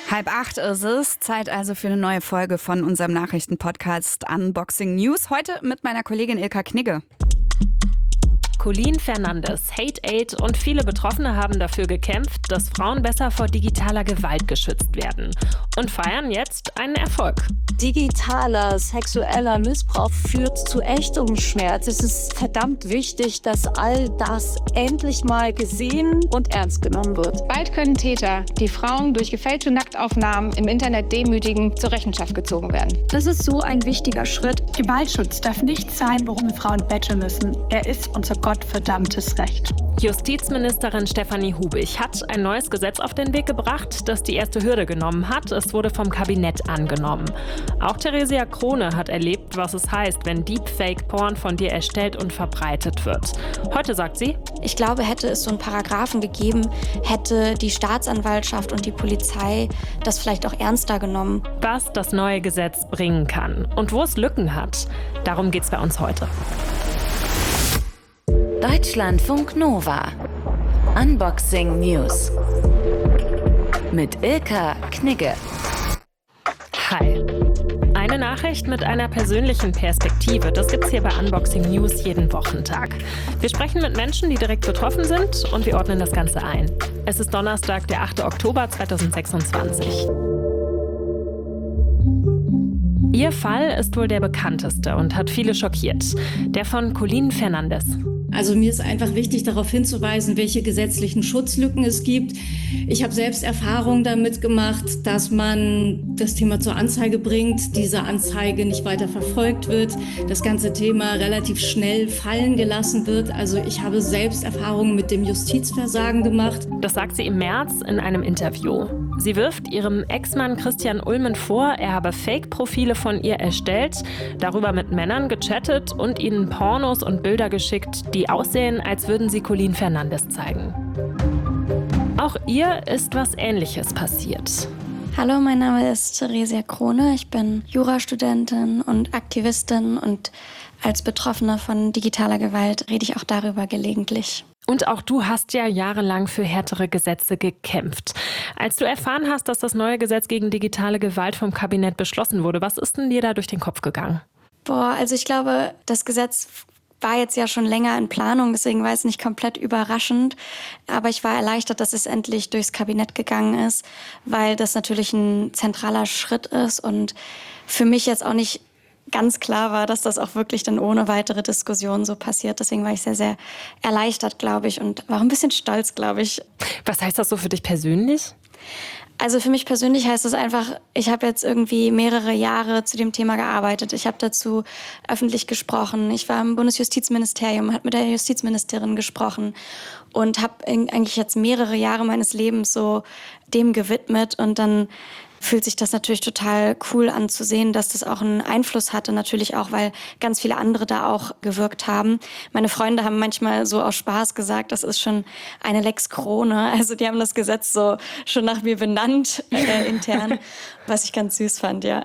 7:30 ist es. Zeit also für eine neue Folge von unserem Nachrichtenpodcast Unboxing News. Heute mit meiner Kollegin Ilka Knigge. Colleen Fernandes, Hate Aid und viele Betroffene haben dafür gekämpft, dass Frauen besser vor digitaler Gewalt geschützt werden und feiern jetzt einen Erfolg. Digitaler, sexueller Missbrauch führt zu echtem Schmerz. Es ist verdammt wichtig, dass all das endlich mal gesehen und ernst genommen wird. Bald können Täter, die Frauen durch gefälschte Nacktaufnahmen im Internet demütigen, zur Rechenschaft gezogen werden. Das ist so ein wichtiger Schritt. Gewaltschutz darf nicht sein, worum wir Frauen betteln müssen. Er ist unser gottverdammtes Recht. Justizministerin Stefanie Hubig hat ein neues Gesetz auf den Weg gebracht, das die erste Hürde genommen hat. Es wurde vom Kabinett angenommen. Auch Theresia Krone hat erlebt, was es heißt, wenn Deepfake-Porn von dir erstellt und verbreitet wird. Heute sagt sie: Ich glaube, hätte es so einen Paragraphen gegeben, hätte die Staatsanwaltschaft und die Polizei das vielleicht auch ernster genommen. Was das neue Gesetz bringen kann und wo es Lücken hat, darum geht's bei uns heute. Deutschlandfunk Nova. Unboxing News. Mit Ilka Knigge. Hi. Eine Nachricht mit einer persönlichen Perspektive. Das gibt's hier bei Unboxing News jeden Wochentag. Wir sprechen mit Menschen, die direkt betroffen sind, und wir ordnen das Ganze ein. Es ist Donnerstag, der 8. Oktober 2026. Ihr Fall ist wohl der bekannteste und hat viele schockiert. Der von Colleen Fernandes. Also mir ist einfach wichtig, darauf hinzuweisen, welche gesetzlichen Schutzlücken es gibt. Ich habe selbst Erfahrung damit gemacht, dass man das Thema zur Anzeige bringt, diese Anzeige nicht weiter verfolgt wird, das ganze Thema relativ schnell fallen gelassen wird. Also ich habe selbst Erfahrungen mit dem Justizversagen gemacht. Das sagt sie im März in einem Interview. Sie wirft ihrem Ex-Mann Christian Ulmen vor, er habe Fake-Profile von ihr erstellt, darüber mit Männern gechattet und ihnen Pornos und Bilder geschickt, die aussehen, als würden sie Colleen Fernandes zeigen. Auch ihr ist was Ähnliches passiert. Hallo, mein Name ist Theresia Krone. Ich bin Jurastudentin und Aktivistin und als Betroffene von digitaler Gewalt rede ich auch darüber gelegentlich. Und auch du hast ja jahrelang für härtere Gesetze gekämpft. Als du erfahren hast, dass das neue Gesetz gegen digitale Gewalt vom Kabinett beschlossen wurde, was ist denn dir da durch den Kopf gegangen? Also ich glaube, das Gesetz war jetzt ja schon länger in Planung, deswegen war es nicht komplett überraschend. Aber ich war erleichtert, dass es endlich durchs Kabinett gegangen ist, weil das natürlich ein zentraler Schritt ist und für mich jetzt auch nicht ganz klar war, dass das auch wirklich dann ohne weitere Diskussion so passiert. Deswegen war ich sehr, sehr erleichtert, glaube ich, und war auch ein bisschen stolz, glaube ich. Was heißt das so für dich persönlich? Also für mich persönlich heißt es einfach, ich habe jetzt irgendwie mehrere Jahre zu dem Thema gearbeitet. Ich habe dazu öffentlich gesprochen. Ich war im Bundesjustizministerium, habe mit der Justizministerin gesprochen und habe eigentlich jetzt mehrere Jahre meines Lebens so dem gewidmet. Und dann fühlt sich das natürlich total cool an zu sehen, dass das auch einen Einfluss hatte. Natürlich auch, weil ganz viele andere da auch gewirkt haben. Meine Freunde haben manchmal so aus Spaß gesagt, das ist schon eine Lex Krone. Also die haben das Gesetz so schon nach mir benannt, intern, was ich ganz süß fand, ja.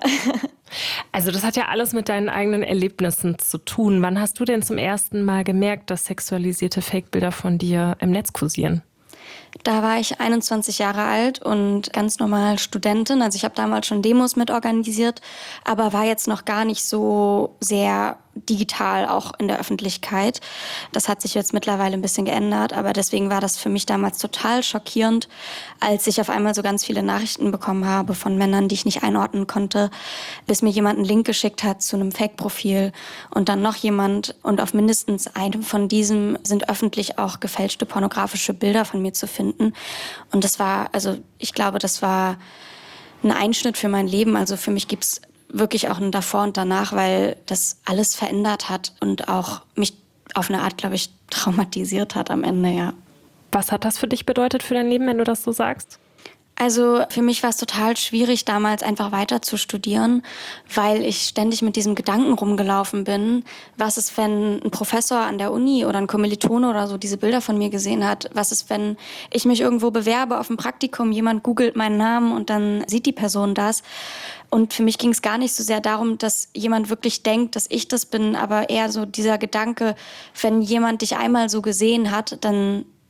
Also das hat ja alles mit deinen eigenen Erlebnissen zu tun. Wann hast du denn zum ersten Mal gemerkt, dass sexualisierte Fake-Bilder von dir im Netz kursieren? Da war ich 21 Jahre alt und ganz normal Studentin. Also ich habe damals schon Demos mitorganisiert, aber war jetzt noch gar nicht so sehr digital auch in der Öffentlichkeit. Das hat sich jetzt mittlerweile ein bisschen geändert, aber deswegen war das für mich damals total schockierend, als ich auf einmal so ganz viele Nachrichten bekommen habe von Männern, die ich nicht einordnen konnte, bis mir jemand einen Link geschickt hat zu einem Fake-Profil und dann noch jemand und auf mindestens einem von diesem sind öffentlich auch gefälschte pornografische Bilder von mir zu finden. Und das war, also ich glaube, das war ein Einschnitt für mein Leben. Also für mich gibt's wirklich auch ein Davor und Danach, weil das alles verändert hat und auch mich auf eine Art, glaube ich, traumatisiert hat am Ende, ja. Was hat das für dich bedeutet für dein Leben, wenn du das so sagst? Also für mich war es total schwierig, damals einfach weiter zu studieren, weil ich ständig mit diesem Gedanken rumgelaufen bin. Was ist, wenn ein Professor an der Uni oder ein Kommilitone oder so diese Bilder von mir gesehen hat? Was ist, wenn ich mich irgendwo bewerbe auf ein Praktikum, jemand googelt meinen Namen und dann sieht die Person das? Und für mich ging es gar nicht so sehr darum, dass jemand wirklich denkt, dass ich das bin, aber eher so dieser Gedanke, wenn jemand dich einmal so gesehen hat, dann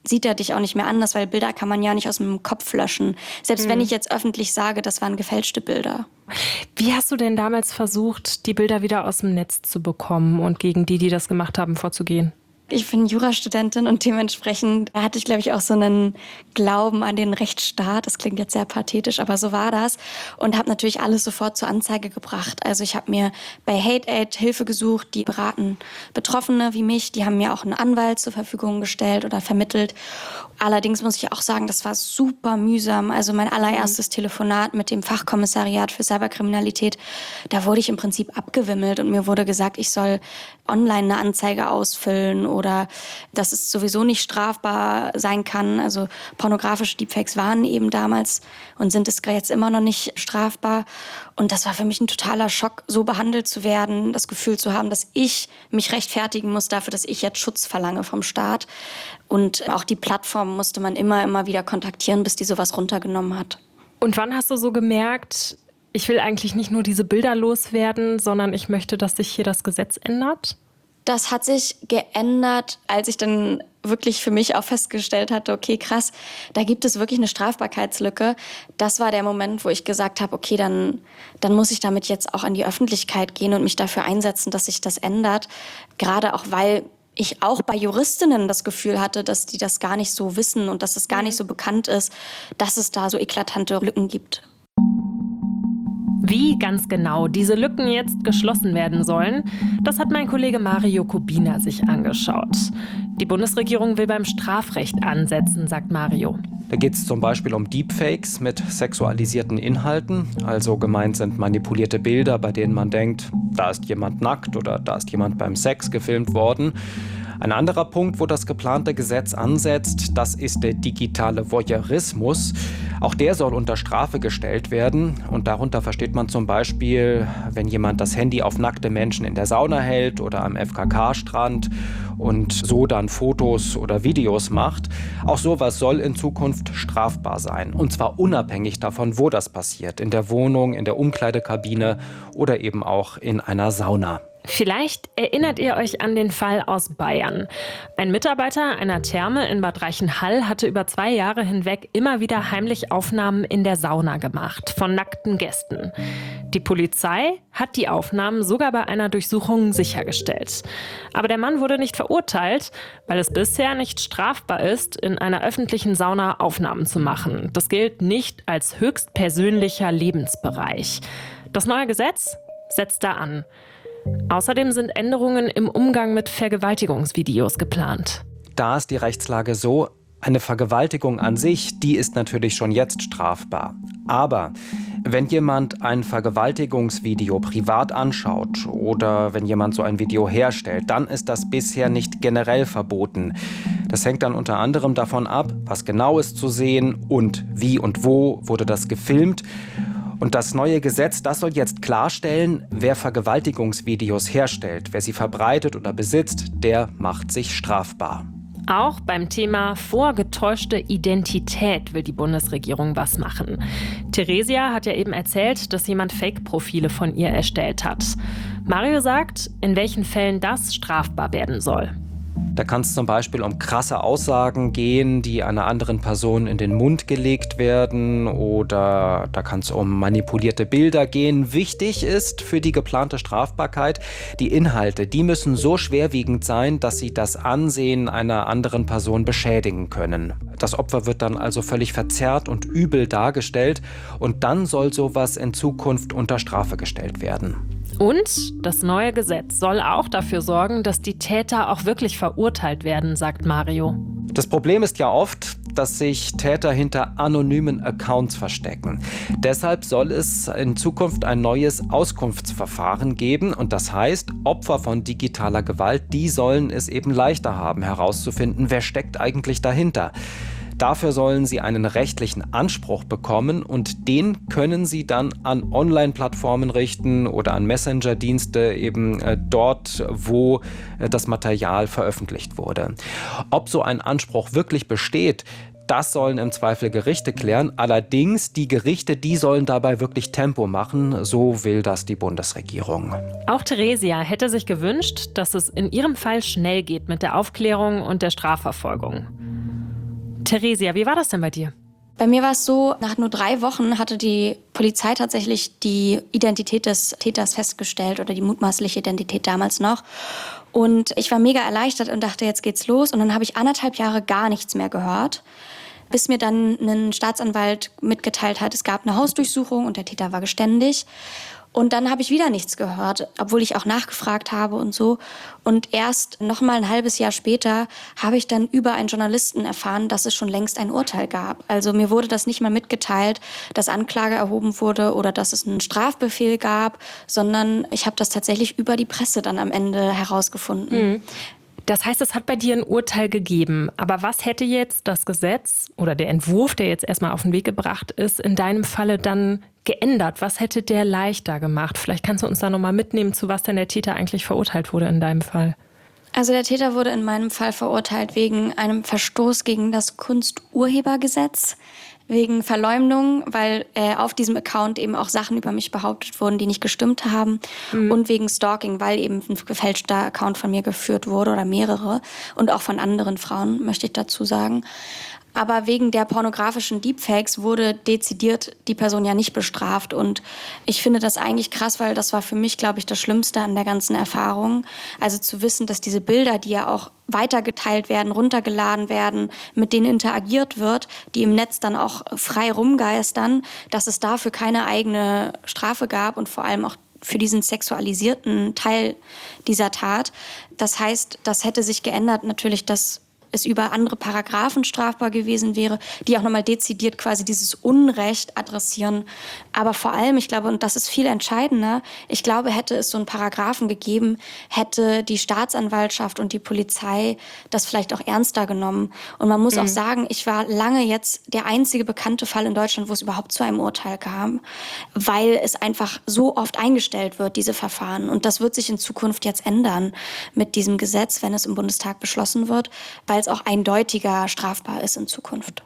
sieht er dich auch nicht mehr anders, weil Bilder kann man ja nicht aus dem Kopf löschen. Selbst wenn ich jetzt öffentlich sage, das waren gefälschte Bilder. Wie hast du denn damals versucht, die Bilder wieder aus dem Netz zu bekommen und gegen die das gemacht haben, vorzugehen? Ich bin Jurastudentin und dementsprechend hatte ich, glaube ich, auch so einen Glauben an den Rechtsstaat. Das klingt jetzt sehr pathetisch, aber so war das. Und habe natürlich alles sofort zur Anzeige gebracht. Also ich habe mir bei Hate-Aid Hilfe gesucht, die beraten Betroffene wie mich. Die haben mir auch einen Anwalt zur Verfügung gestellt oder vermittelt. Allerdings muss ich auch sagen, das war super mühsam. Also mein allererstes Telefonat mit dem Fachkommissariat für Cyberkriminalität, da wurde ich im Prinzip abgewimmelt und mir wurde gesagt, ich soll online eine Anzeige ausfüllen oder dass es sowieso nicht strafbar sein kann. Also pornografische Deepfakes waren eben damals und sind es jetzt immer noch nicht strafbar. Und das war für mich ein totaler Schock, so behandelt zu werden, das Gefühl zu haben, dass ich mich rechtfertigen muss dafür, dass ich jetzt Schutz verlange vom Staat. Und auch die Plattform musste man immer wieder kontaktieren, bis die sowas runtergenommen hat. Und wann hast du so gemerkt, ich will eigentlich nicht nur diese Bilder loswerden, sondern ich möchte, dass sich hier das Gesetz ändert? Das hat sich geändert, als ich dann wirklich für mich auch festgestellt hatte, okay, krass, da gibt es wirklich eine Strafbarkeitslücke. Das war der Moment, wo ich gesagt habe, okay, dann muss ich damit jetzt auch an die Öffentlichkeit gehen und mich dafür einsetzen, dass sich das ändert. Gerade auch, weil ich auch bei Juristinnen das Gefühl hatte, dass die das gar nicht so wissen und dass es gar nicht so bekannt ist, dass es da so eklatante Lücken gibt. Wie ganz genau diese Lücken jetzt geschlossen werden sollen, das hat mein Kollege Mario Kubina sich angeschaut. Die Bundesregierung will beim Strafrecht ansetzen, sagt Mario. Da geht es zum Beispiel um Deepfakes mit sexualisierten Inhalten. Also gemeint sind manipulierte Bilder, bei denen man denkt, da ist jemand nackt oder da ist jemand beim Sex gefilmt worden. Ein anderer Punkt, wo das geplante Gesetz ansetzt, das ist der digitale Voyeurismus. Auch der soll unter Strafe gestellt werden. Und darunter versteht man zum Beispiel, wenn jemand das Handy auf nackte Menschen in der Sauna hält oder am FKK-Strand und so dann Fotos oder Videos macht. Auch sowas soll in Zukunft strafbar sein. Und zwar unabhängig davon, wo das passiert. In der Wohnung, in der Umkleidekabine oder eben auch in einer Sauna. Vielleicht erinnert ihr euch an den Fall aus Bayern. Ein Mitarbeiter einer Therme in Bad Reichenhall hatte über 2 Jahre hinweg immer wieder heimlich Aufnahmen in der Sauna gemacht, von nackten Gästen. Die Polizei hat die Aufnahmen sogar bei einer Durchsuchung sichergestellt. Aber der Mann wurde nicht verurteilt, weil es bisher nicht strafbar ist, in einer öffentlichen Sauna Aufnahmen zu machen. Das gilt nicht als höchstpersönlicher Lebensbereich. Das neue Gesetz setzt da an. Außerdem sind Änderungen im Umgang mit Vergewaltigungsvideos geplant. Da ist die Rechtslage so, eine Vergewaltigung an sich, die ist natürlich schon jetzt strafbar. Aber wenn jemand ein Vergewaltigungsvideo privat anschaut oder wenn jemand so ein Video herstellt, dann ist das bisher nicht generell verboten. Das hängt dann unter anderem davon ab, was genau ist zu sehen und wie und wo wurde das gefilmt. Und das neue Gesetz, das soll jetzt klarstellen, wer Vergewaltigungsvideos herstellt, wer sie verbreitet oder besitzt, der macht sich strafbar. Auch beim Thema vorgetäuschte Identität will die Bundesregierung was machen. Theresia hat ja eben erzählt, dass jemand Fake-Profile von ihr erstellt hat. Mario sagt, in welchen Fällen das strafbar werden soll. Da kann es zum Beispiel um krasse Aussagen gehen, die einer anderen Person in den Mund gelegt werden, oder da kann es um manipulierte Bilder gehen. Wichtig ist für die geplante Strafbarkeit, die Inhalte, die müssen so schwerwiegend sein, dass sie das Ansehen einer anderen Person beschädigen können. Das Opfer wird dann also völlig verzerrt und übel dargestellt und dann soll sowas in Zukunft unter Strafe gestellt werden. Und das neue Gesetz soll auch dafür sorgen, dass die Täter auch wirklich verurteilt werden, sagt Mario. Das Problem ist ja oft, dass sich Täter hinter anonymen Accounts verstecken. Deshalb soll es in Zukunft ein neues Auskunftsverfahren geben. Und das heißt, Opfer von digitaler Gewalt, die sollen es eben leichter haben, herauszufinden, wer steckt eigentlich dahinter. Dafür sollen sie einen rechtlichen Anspruch bekommen und den können sie dann an Online-Plattformen richten oder an Messenger-Dienste, eben dort, wo das Material veröffentlicht wurde. Ob so ein Anspruch wirklich besteht, das sollen im Zweifel Gerichte klären. Allerdings, die Gerichte, die sollen dabei wirklich Tempo machen. So will das die Bundesregierung. Auch Theresia hätte sich gewünscht, dass es in ihrem Fall schnell geht mit der Aufklärung und der Strafverfolgung. Theresia, wie war das denn bei dir? Bei mir war es so, nach nur 3 Wochen hatte die Polizei tatsächlich die Identität des Täters festgestellt oder die mutmaßliche Identität damals noch. Und ich war mega erleichtert und dachte, jetzt geht's los. Und dann habe ich 1,5 Jahre gar nichts mehr gehört, bis mir dann ein Staatsanwalt mitgeteilt hat, es gab eine Hausdurchsuchung und der Täter war geständig. Und dann habe ich wieder nichts gehört, obwohl ich auch nachgefragt habe und so. Und erst noch mal ein halbes Jahr später habe ich dann über einen Journalisten erfahren, dass es schon längst ein Urteil gab. Also mir wurde das nicht mal mitgeteilt, dass Anklage erhoben wurde oder dass es einen Strafbefehl gab, sondern ich habe das tatsächlich über die Presse dann am Ende herausgefunden. Das heißt, es hat bei dir ein Urteil gegeben. Aber was hätte jetzt das Gesetz oder der Entwurf, der jetzt erstmal auf den Weg gebracht ist, in deinem Falle dann geändert? Was hätte der leichter gemacht? Vielleicht kannst du uns da nochmal mitnehmen, zu was denn der Täter eigentlich verurteilt wurde in deinem Fall. Also der Täter wurde in meinem Fall verurteilt wegen einem Verstoß gegen das Kunsturhebergesetz, wegen Verleumdung, weil auf diesem Account eben auch Sachen über mich behauptet wurden, die nicht gestimmt haben, und wegen Stalking, weil eben ein gefälschter Account von mir geführt wurde oder mehrere und auch von anderen Frauen, möchte ich dazu sagen. Aber wegen der pornografischen Deepfakes wurde dezidiert die Person ja nicht bestraft. Und ich finde das eigentlich krass, weil das war für mich, glaube ich, das Schlimmste an der ganzen Erfahrung. Also zu wissen, dass diese Bilder, die ja auch weitergeteilt werden, runtergeladen werden, mit denen interagiert wird, die im Netz dann auch frei rumgeistern, dass es dafür keine eigene Strafe gab und vor allem auch für diesen sexualisierten Teil dieser Tat. Das heißt, das hätte sich geändert natürlich, dass es über andere Paragraphen strafbar gewesen wäre, die auch nochmal dezidiert quasi dieses Unrecht adressieren. Aber vor allem, ich glaube, und das ist viel entscheidender, ich glaube, hätte es so einen Paragraphen gegeben, hätte die Staatsanwaltschaft und die Polizei das vielleicht auch ernster genommen. Und man muss auch sagen, ich war lange jetzt der einzige bekannte Fall in Deutschland, wo es überhaupt zu einem Urteil kam, weil es einfach so oft eingestellt wird, diese Verfahren. Und das wird sich in Zukunft jetzt ändern mit diesem Gesetz, wenn es im Bundestag beschlossen wird, weil es auch eindeutiger strafbar ist in Zukunft.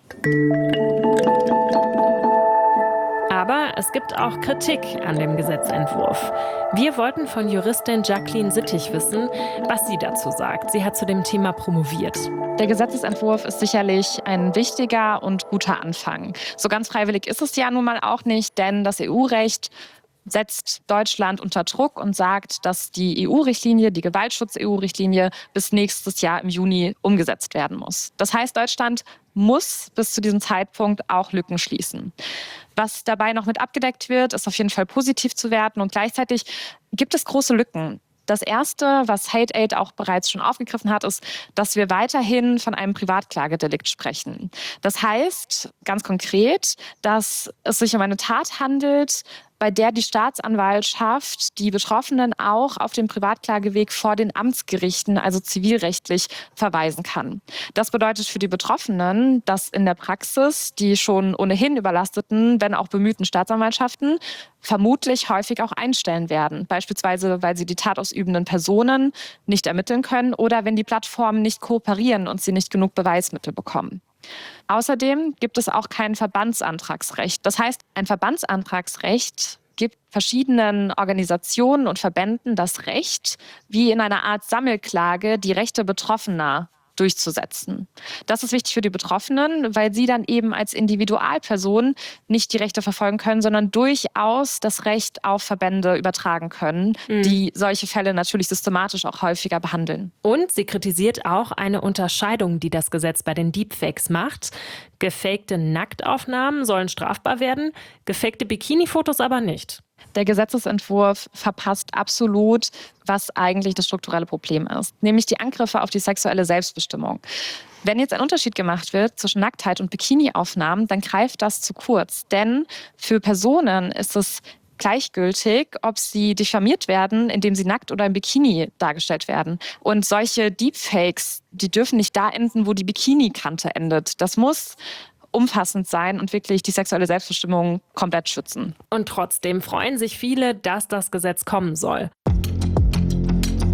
Aber es gibt auch Kritik an dem Gesetzentwurf. Wir wollten von Juristin Jacqueline Sittig wissen, was sie dazu sagt. Sie hat zu dem Thema promoviert. Der Gesetzesentwurf ist sicherlich ein wichtiger und guter Anfang. So ganz freiwillig ist es ja nun mal auch nicht, denn das EU-Recht setzt Deutschland unter Druck und sagt, dass die EU-Richtlinie, die Gewaltschutz-EU-Richtlinie, bis nächstes Jahr im Juni umgesetzt werden muss. Das heißt, Deutschland muss bis zu diesem Zeitpunkt auch Lücken schließen. Was dabei noch mit abgedeckt wird, ist auf jeden Fall positiv zu werten und gleichzeitig gibt es große Lücken. Das Erste, was Hate-Aid auch bereits schon aufgegriffen hat, ist, dass wir weiterhin von einem Privatklagedelikt sprechen. Das heißt ganz konkret, dass es sich um eine Tat handelt, bei der die Staatsanwaltschaft die Betroffenen auch auf dem Privatklageweg vor den Amtsgerichten, also zivilrechtlich, verweisen kann. Das bedeutet für die Betroffenen, dass in der Praxis die schon ohnehin überlasteten, wenn auch bemühten Staatsanwaltschaften vermutlich häufig auch einstellen werden. Beispielsweise, weil sie die tatausübenden Personen nicht ermitteln können oder wenn die Plattformen nicht kooperieren und sie nicht genug Beweismittel bekommen. Außerdem gibt es auch kein Verbandsantragsrecht. Das heißt, ein Verbandsantragsrecht gibt verschiedenen Organisationen und Verbänden das Recht, wie in einer Art Sammelklage die Rechte Betroffener durchzusetzen. Das ist wichtig für die Betroffenen, weil sie dann eben als Individualperson nicht die Rechte verfolgen können, sondern durchaus das Recht auf Verbände übertragen können, die solche Fälle natürlich systematisch auch häufiger behandeln. Und sie kritisiert auch eine Unterscheidung, die das Gesetz bei den Deepfakes macht. Gefakte Nacktaufnahmen sollen strafbar werden, gefakte Bikini-Fotos aber nicht. Der Gesetzesentwurf verpasst absolut, was eigentlich das strukturelle Problem ist, nämlich die Angriffe auf die sexuelle Selbstbestimmung. Wenn jetzt ein Unterschied gemacht wird zwischen Nacktheit und Bikini-Aufnahmen, dann greift das zu kurz. Denn für Personen ist es gleichgültig, ob sie diffamiert werden, indem sie nackt oder im Bikini dargestellt werden. Und solche Deepfakes, die dürfen nicht da enden, wo die Bikini-Kante endet. Das muss umfassend sein und wirklich die sexuelle Selbstbestimmung komplett schützen. Und trotzdem freuen sich viele, dass das Gesetz kommen soll.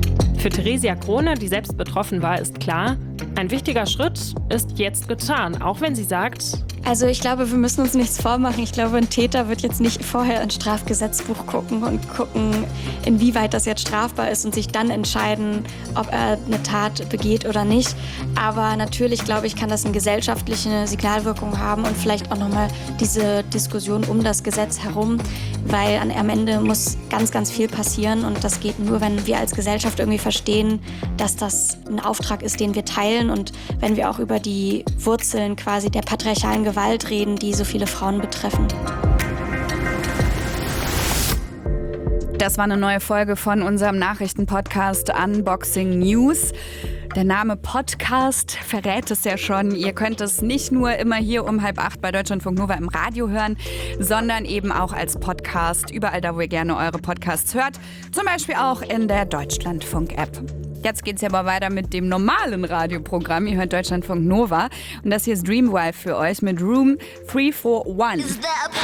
Für Theresia Krone, die selbst betroffen war, ist klar, ein wichtiger Schritt ist jetzt getan, auch wenn sie sagt: Also ich glaube, wir müssen uns nichts vormachen. Ich glaube, ein Täter wird jetzt nicht vorher ins Strafgesetzbuch gucken und gucken, inwieweit das jetzt strafbar ist und sich dann entscheiden, ob er eine Tat begeht oder nicht. Aber natürlich, glaube ich, kann das eine gesellschaftliche Signalwirkung haben und vielleicht auch nochmal diese Diskussion um das Gesetz herum, weil am Ende muss ganz, ganz viel passieren und das geht nur, wenn wir als Gesellschaft irgendwie verstehen, dass das ein Auftrag ist, den wir teilen und wenn wir auch über die Wurzeln quasi der patriarchalen Gewalt reden, die so viele Frauen betreffen. Das war eine neue Folge von unserem Nachrichtenpodcast Unboxing News. Der Name Podcast verrät es ja schon. Ihr könnt es nicht nur immer hier um 7:30 bei Deutschlandfunk Nova im Radio hören, sondern eben auch als Podcast überall da, wo ihr gerne eure Podcasts hört. Zum Beispiel auch in der Deutschlandfunk-App. Jetzt geht's ja aber weiter mit dem normalen Radioprogramm. Ihr hört Deutschlandfunk Nova. Und das hier ist Dreamwife für euch mit Room 341.